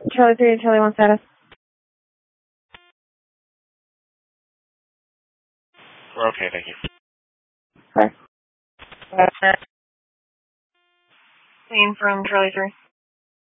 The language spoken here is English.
Charlie 3 to Charlie 1 status. We're okay, thank you. Okay. Clean from Charlie 3.